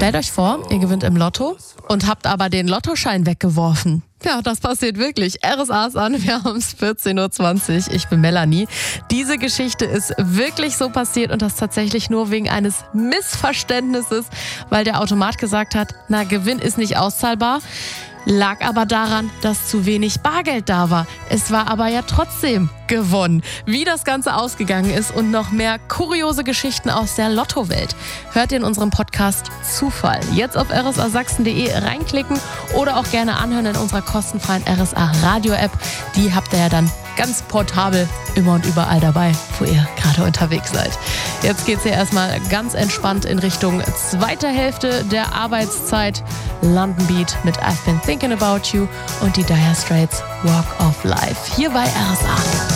Stellt euch vor, ihr gewinnt im Lotto und habt aber den Lottoschein weggeworfen. Ja, das passiert wirklich. RSA ist an, wir haben es 14.20 Uhr. Ich bin Melanie. Diese Geschichte ist wirklich so passiert und das tatsächlich nur wegen eines Missverständnisses, weil der Automat gesagt hat, na, Gewinn ist nicht auszahlbar. Lag aber daran, dass zu wenig Bargeld da war. Es war aber ja trotzdem gewonnen. Wie das Ganze ausgegangen ist und noch mehr kuriose Geschichten aus der Lottowelt hört ihr in unserem Podcast Zufall. Jetzt auf rsasachsen.de reinklicken oder auch gerne anhören in unserer kostenfreien RSA Radio App. Die habt ihr ja dann ganz portabel immer und überall dabei, wo ihr gerade unterwegs seid. Jetzt geht's hier erstmal ganz entspannt in Richtung zweite Hälfte der Arbeitszeit. London Beat mit I've Been Thinking About You und die Dire Straits Walk of Life hier bei RSA.